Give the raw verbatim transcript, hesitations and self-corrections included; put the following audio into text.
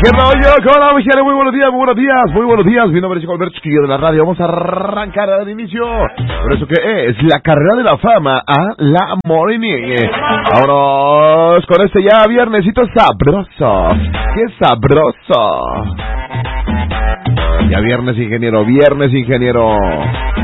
¿Qué rollo? ¿Cómo va, mi gente? Muy buenos días, muy buenos días, muy buenos días. Mi nombre es Chico Alberto Chiquillo de la radio. Vamos a arrancar al inicio. Por eso que es la carrera de la fama a la morning. Vámonos con este ya viernesito sabroso. ¡Qué sabroso! Ya viernes, ingeniero, viernes, ingeniero.